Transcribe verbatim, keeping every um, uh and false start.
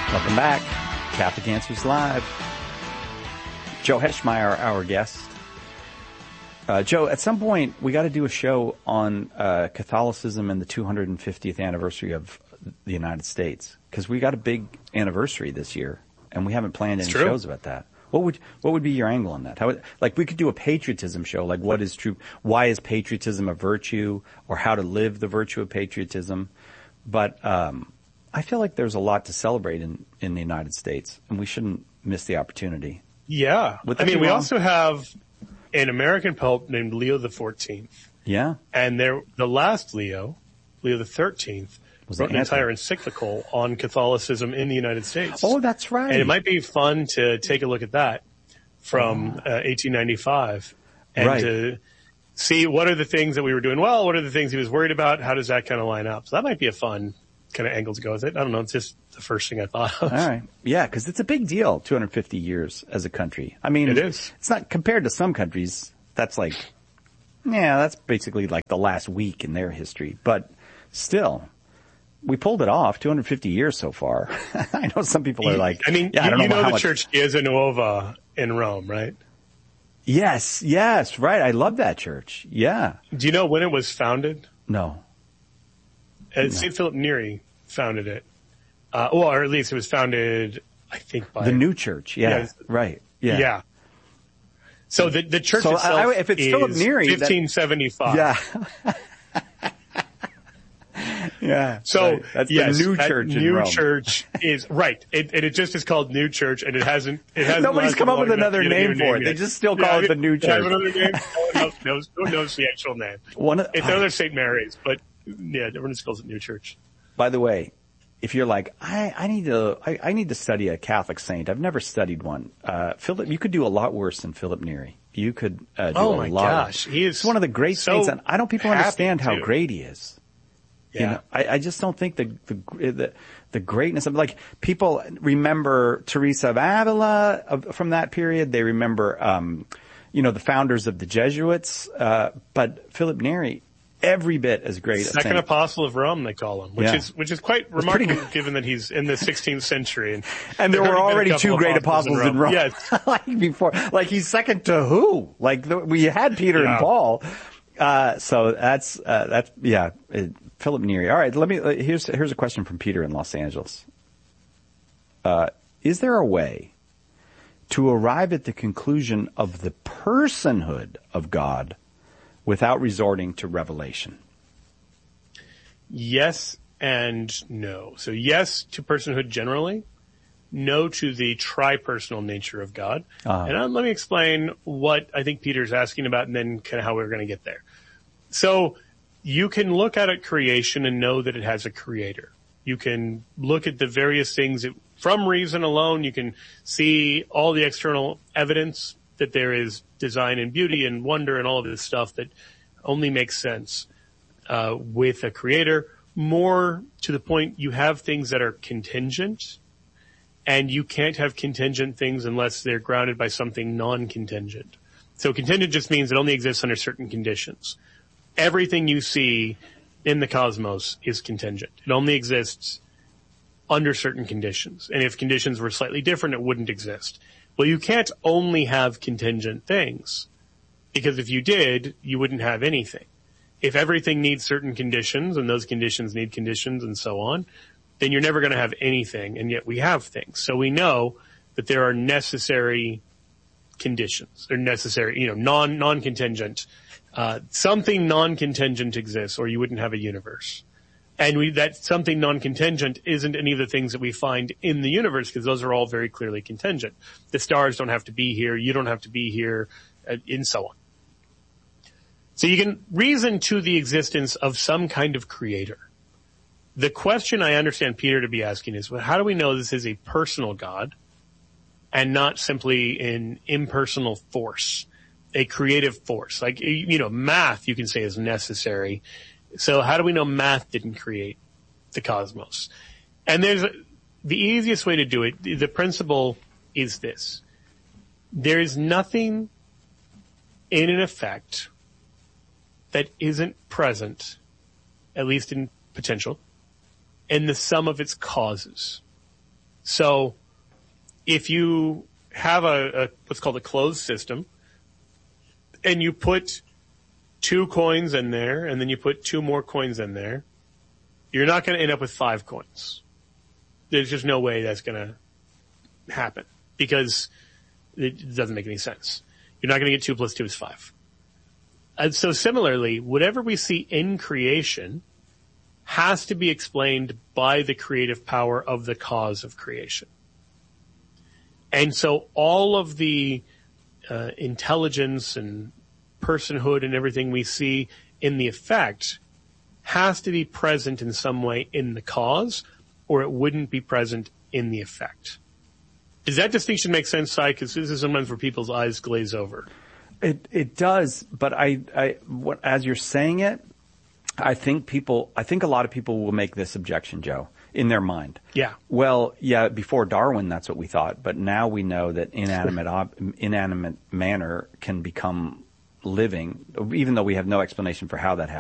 Welcome back. Catholic Answers Live. Joe Heschmeyer, our guest. Uh, Joe, at some point, we got to do a show on uh, Catholicism and the two hundred fiftieth anniversary of the United States, because we got a big anniversary this year, and we haven't planned any shows about that. What would what would be your angle on that? How would, like, we could do a patriotism show, like what is true, why is patriotism a virtue, or how to live the virtue of patriotism. But um, I feel like there's a lot to celebrate in, in the United States, and we shouldn't miss the opportunity. Yeah. I mean, we also have an American pope named Leo the fourteenth. Yeah. And there, the last Leo, Leo the thirteenth, was wrote an entire encyclical on Catholicism in the United States. Oh, that's right. And it might be fun to take a look at that from uh, eighteen ninety-five and right. to see what are the things that we were doing well, what are the things he was worried about, how does that kind of line up. So that might be a fun kind of angle to go with it. I don't know. It's just the first thing I thought of. All right. Yeah, because it's a big deal, two hundred fifty years as a country. I mean, it is. It's not compared to some countries. That's like, yeah, that's basically like the last week in their history. But still, we pulled it off, two hundred fifty years so far. I know some people are like, I mean, yeah, you, I don't know, you know how the much... Church Chiesa Nuova in Rome, right? Yes, yes, right. I love that church. Yeah. Do you know when it was founded? No. Uh, no. Saint Philip Neri founded it. Uh, well, or at least it was founded, I think, by... The new church, yeah. yeah. Right, yeah. Yeah. So the, the church so itself I, if it's is Philip Neri, fifteen seventy-five. That... Yeah. Yeah. So right. That's yes, the new that church in new Rome. church is right. It, and it just is called New Church, and it hasn't. It hasn't. Nobody's come up with another name for it. Name they yet. just still call yeah, it the New it Church. Has another name. No one knows, no one knows the actual name. One of, it's another Saint Mary's, but yeah, everyone just calls it New Church. By the way, if you're like, I, I need to, I, I need to study a Catholic saint. I've never studied one. Uh, Philip, you could do a lot worse than Philip Neri. You could uh, do oh a my lot. gosh, he is He's one of the great so saints, and I don't people understand how too. great he is. Yeah. You know, I, I just don't think the, the the the greatness of, like, people remember Teresa of Avila of, from that period. They remember, um, you know, the founders of the Jesuits. Uh, but Philip Neri, every bit as great. Second a apostle of Rome, they call him, which yeah. is which is quite remarkable given that he's in the sixteenth century. And, and there were already two great apostles in Rome. In Rome. Yes. like before, like he's second to who? Like the, we had Peter yeah. and Paul. Uh, so that's uh, that's yeah. It, Philip Neri. All right, let me. Here's here's a question from Peter in Los Angeles. Uh, is there a way to arrive at the conclusion of the personhood of God without resorting to revelation? Yes and no. So yes to personhood generally, no to the tri-personal nature of God. Uh-huh. And um, let me explain what I think Peter's asking about, and then kind of how we're going to get there. So you can look at a creation and know that it has a creator. You can look at the various things that, from reason alone, you can see all the external evidence that there is design and beauty and wonder and all of this stuff that only makes sense uh, with a creator. More to the point, you have things that are contingent, and you can't have contingent things unless they're grounded by something non-contingent. So contingent just means it only exists under certain conditions. Everything you see in the cosmos is contingent. It only exists under certain conditions. And if conditions were slightly different, it wouldn't exist. Well, you can't only have contingent things, because if you did, you wouldn't have anything. If everything needs certain conditions, and those conditions need conditions and so on, then you're never going to have anything, and yet we have things. So we know that there are necessary conditions. They're necessary, you know, non, non-contingent. Uh, something non-contingent exists, or you wouldn't have a universe. And we, that something non-contingent isn't any of the things that we find in the universe, because those are all very clearly contingent. The stars don't have to be here, you don't have to be here, uh, and so on. So you can reason to the existence of some kind of creator. The question I understand Peter to be asking is, well, how do we know this is a personal God and not simply an impersonal force, a creative force? Like, you know, math you can say is necessary. So how do we know math didn't create the cosmos? And there's a, the easiest way to do it, the principle is this. There is nothing in an effect that isn't present, at least in potential, in the sum of its causes. So if you have a, a what's called a closed system, and you put two coins in there, and then you put two more coins in there, you're not going to end up with five coins. There's just no way that's going to happen because it doesn't make any sense. You're not going to get two plus two is five. And so similarly, whatever we see in creation has to be explained by the creative power of the cause of creation. And so all of the uh, intelligence and personhood and everything we see in the effect has to be present in some way in the cause, or it wouldn't be present in the effect. Does that distinction make sense, Si? Because this is sometimes where people's eyes glaze over. It it does, but I I what as you're saying it, I think people I think a lot of people will make this objection, Joe, in their mind. Yeah. Well, yeah, before Darwin that's what we thought, but now we know that inanimate ob- inanimate matter can become living, even though we have no explanation for how that happens.